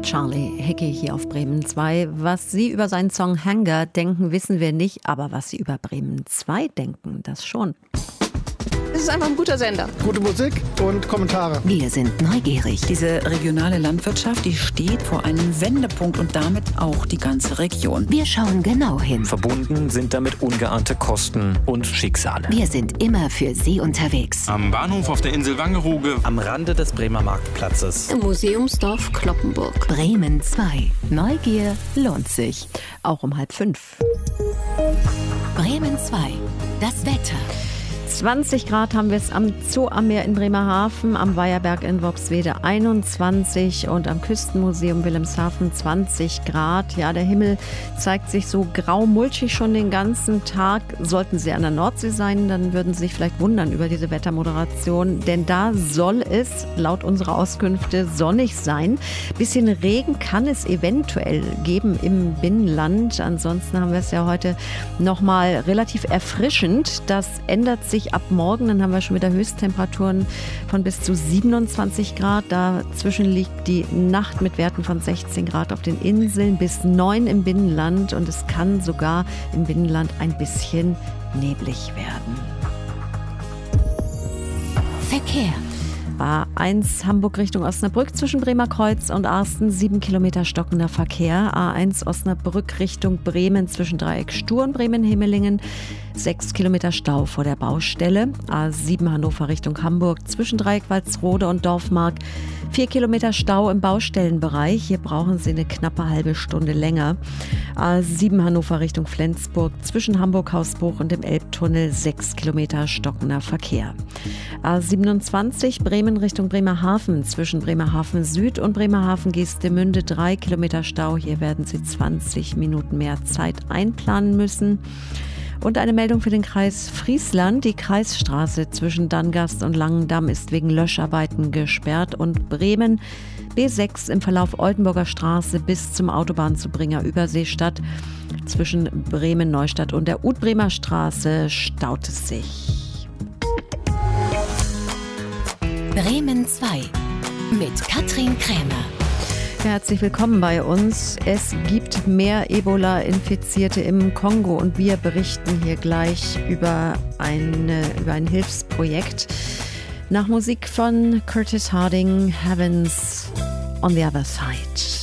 Charlie Hickey hier auf Bremen 2. Was Sie über seinen Song Hunger denken, wissen wir nicht. Aber was Sie über Bremen 2 denken, das schon. Es ist einfach ein guter Sender. Gute Musik und Kommentare. Wir sind neugierig. Diese regionale Landwirtschaft, die steht vor einem Wendepunkt und damit auch die ganze Region. Wir schauen genau hin. Verbunden sind damit ungeahnte Kosten und Schicksale. Wir sind immer für Sie unterwegs. Am Bahnhof auf der Insel Wangerooge. Am Rande des Bremer Marktplatzes. Im Museumsdorf Cloppenburg. Bremen 2. Neugier lohnt sich. Auch um 4:30. Bremen 2. Das Wetter. 20 Grad haben wir es am Zoo am Meer in Bremerhaven, am Weiherberg in Worpswede 21 und am Küstenmuseum Wilhelmshaven 20 Grad. Ja, der Himmel zeigt sich so grau-mulchig schon den ganzen Tag. Sollten Sie an der Nordsee sein, dann würden Sie sich vielleicht wundern über diese Wettermoderation, denn da soll es laut unserer Auskünfte sonnig sein. Bisschen Regen kann es eventuell geben im Binnenland. Ansonsten haben wir es ja heute nochmal relativ erfrischend. Das ändert sich ab morgen, dann haben wir schon wieder Höchsttemperaturen von bis zu 27 Grad. Dazwischen liegt die Nacht mit Werten von 16 Grad auf den Inseln bis 9 im Binnenland und es kann sogar im Binnenland ein bisschen neblig werden. Verkehr. A1 Hamburg Richtung Osnabrück zwischen Bremerkreuz und Arsten 7 Kilometer stockender Verkehr. A1 Osnabrück Richtung Bremen zwischen Dreieck Stur und Bremen-Himmelingen 6 Kilometer Stau vor der Baustelle. A7 Hannover Richtung Hamburg zwischen Dreieck Walsrode und Dorfmark 4 Kilometer Stau im Baustellenbereich. Hier brauchen Sie eine knappe halbe Stunde länger. A7 Hannover Richtung Flensburg zwischen Hamburg-Hausbruch und dem Elbtunnel 6 Kilometer stockender Verkehr. A27 Bremen Richtung Bremerhaven zwischen Bremerhaven Süd und Bremerhaven-Geestemünde 3 Kilometer Stau. Hier werden Sie 20 Minuten mehr Zeit einplanen müssen. Und eine Meldung für den Kreis Friesland. Die Kreisstraße zwischen Dangast und Langendamm ist wegen Löscharbeiten gesperrt. Und Bremen B6 im Verlauf Oldenburger Straße bis zum Autobahnzubringer Überseestadt. Zwischen Bremen-Neustadt und der Utbremer Straße staut es sich. Bremen 2 mit Katrin Krämer. Herzlich willkommen bei uns. Es gibt mehr Ebola-Infizierte im Kongo und wir berichten hier gleich über ein Hilfsprojekt. Nach Musik von Curtis Harding, Heavens on the Other Side.